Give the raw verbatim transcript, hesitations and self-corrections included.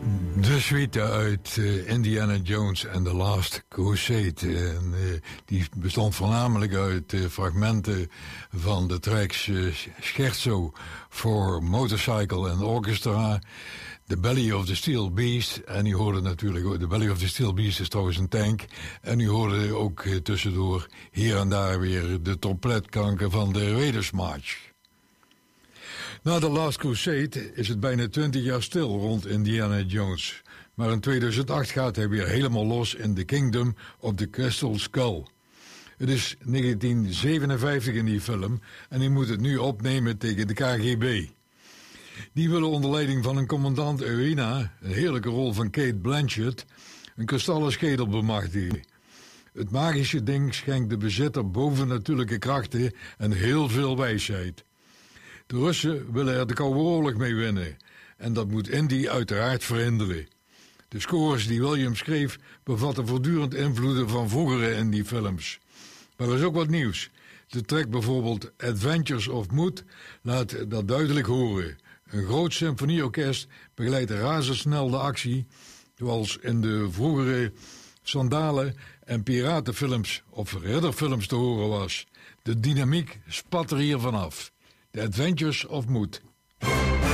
De suite uit uh, Indiana Jones and the Last Crusade. En, uh, die bestond voornamelijk uit uh, fragmenten van de tracks uh, Scherzo for Motorcycle and Orchestra, The Belly of the Steel Beast. En u hoorde natuurlijk ook, The Belly of the Steel Beast is trouwens een tank. En u hoorde ook uh, tussendoor hier en daar weer de trompetkanker van de Raiders March. Na The Last Crusade is het bijna twintig jaar stil rond Indiana Jones. Maar in tweeduizend acht gaat hij weer helemaal los in The Kingdom of the Crystal Skull. Het is negentien zevenenvijftig in die film en hij moet het nu opnemen tegen de K G B. Die willen onder leiding van een commandant Irina, een heerlijke rol van Cate Blanchett, een kristallen schedel bemachtigen. Het magische ding schenkt de bezitter bovennatuurlijke krachten en heel veel wijsheid. De Russen willen er de Koude Oorlog mee winnen. En dat moet Indy uiteraard verhinderen. De scores die Williams schreef bevatten voortdurend invloeden van vroegere Indy-films. Maar er is ook wat nieuws. De track bijvoorbeeld Adventures of Mood laat dat duidelijk horen. Een groot symfonieorkest begeleidt razendsnel de actie, zoals in de vroegere sandalen- en piratenfilms of ridderfilms te horen was. De dynamiek spat er hier vanaf. The Adventures of Mood.